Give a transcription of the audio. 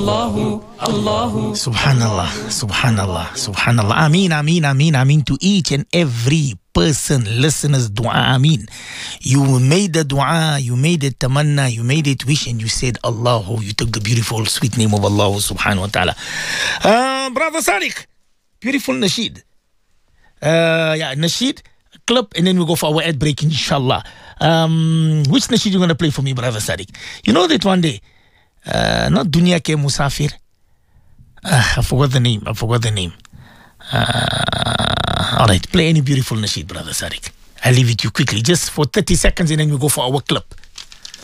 Subhanallah, Subhanallah, Subhanallah. Ameen, Ameen, Ameen, Ameen to each and every person, listeners, dua, Ameen. You made the dua, you made it tamanna, you made it wish, and you said Allahu. You took the beautiful, sweet name of Allah subhanahu wa ta'ala. Brother Sadiq, beautiful nasheed. Nasheed, clip, and then we go for our ad break, inshallah. Which nasheed you going to play for me, Brother Sadiq? You know that one day, not Dunya Ke Musafir. I forgot the name. All right, play any beautiful nasheed, Brother Sadiq. I'll leave it to you quickly, just for 30 seconds, and then we go for our clip.